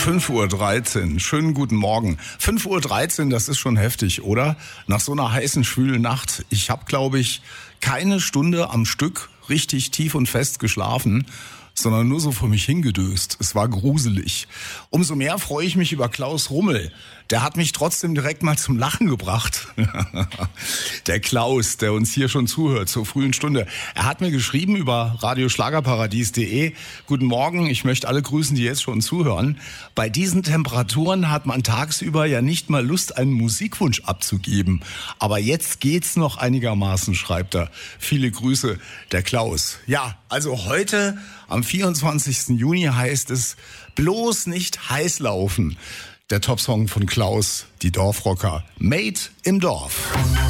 5:13 Uhr, schönen guten Morgen. 5:13 Uhr, das ist schon heftig, oder? Nach so einer heißen, schwülen Nacht. Ich habe, glaube ich, keine Stunde am Stück richtig tief und fest geschlafen, sondern nur so vor mich hingedöst. Es war gruselig. Umso mehr freue ich mich über Klaus Rummel. Der hat mich trotzdem direkt mal zum Lachen gebracht. Der Klaus, der uns hier schon zuhört zur frühen Stunde. Er hat mir geschrieben über radioschlagerparadies.de: Guten Morgen, ich möchte alle grüßen, die jetzt schon zuhören. Bei diesen Temperaturen hat man tagsüber ja nicht mal Lust, einen Musikwunsch abzugeben. Aber jetzt geht's noch einigermaßen, schreibt er. Viele Grüße, der Klaus. Ja, also heute am 24. Juni heißt es: bloß nicht heiß laufen. Der Topsong von Klaus, die Dorfrocker, Made im Dorf.